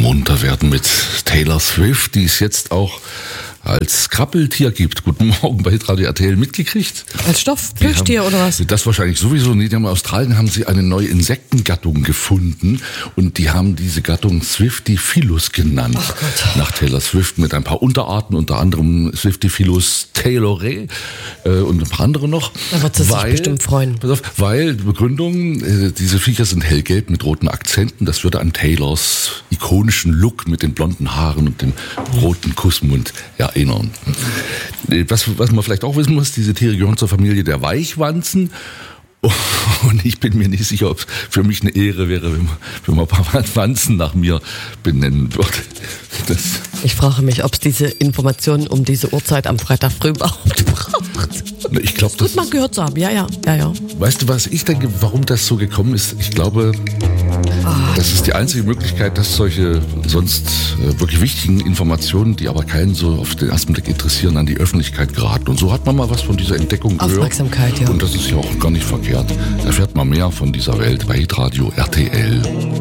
munter werden mit Taylor Swift, die es jetzt auch als Krabbeltier gibt. Guten Morgen bei Hitradio RTL mitgekriegt. Als Stoffplüschtier oder was? Das wahrscheinlich sowieso nicht. In Australien haben sie eine neue Insektengattung gefunden und die haben diese Gattung Swiftifilus genannt. Ach Gott. Nach Taylor Swift mit ein paar Unterarten, unter anderem Swiftifilus taylori und ein paar andere noch. Da wird sie sich bestimmt freuen. Pass auf, weil die Begründung, diese Viecher sind hellgelb mit roten Akzenten. Das würde an Taylors ikonischen Look mit den blonden Haaren und dem roten Kussmund erinnern. Was man vielleicht auch wissen muss, diese Tiere gehören zur Familie der Weichwanzen. Und ich bin mir nicht sicher, ob es für mich eine Ehre wäre, wenn man ein paar Wanzen nach mir benennen würde. Ich frage mich, ob es diese Informationen um diese Uhrzeit am Freitag früh überhaupt braucht. Ich glaube, das gut mal gehört zu haben, ja. Weißt du, was ich denke, warum das so gekommen ist? Ich glaube, das ist die einzige Möglichkeit, dass solche sonst wirklich wichtigen Informationen, die aber keinen so auf den ersten Blick interessieren, an die Öffentlichkeit geraten. Und so hat man mal was von dieser Entdeckung gehört. Aufmerksamkeit, ja. Und das ist ja auch gar nicht verkehrt. Erfährt man mehr von dieser Welt bei Hitradio RTL.